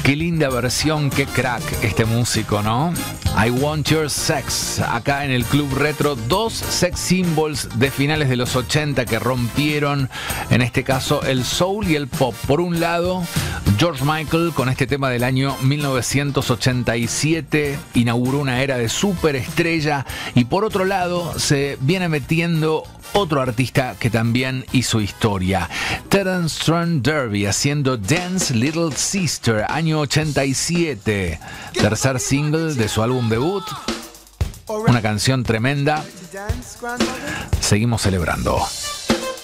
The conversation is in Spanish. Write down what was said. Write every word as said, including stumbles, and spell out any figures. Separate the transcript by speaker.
Speaker 1: Qué linda versión, qué crack este músico, ¿no? I Want Your Sex, acá en el Club Retro, dos sex symbols de finales de los ochenta que rompieron, en este caso, el soul y el pop. Por un lado, George Michael con este tema del año mil novecientos ochenta y siete inauguró una era de superestrella, y por otro lado se viene metiendo otro artista que también hizo historia, Terence Trent D'Arby haciendo Dance Little Sister, año ochenta y siete, tercer single de su álbum debut, una canción tremenda. Seguimos celebrando.